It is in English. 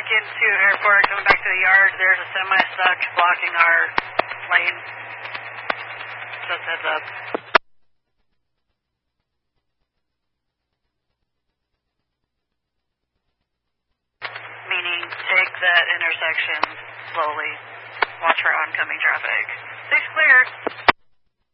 back into airport, coming back to the yard. There's a semi stuck blocking our lane. Just heads up. Meaning, take that intersection slowly. Watch for oncoming traffic. 6 clear.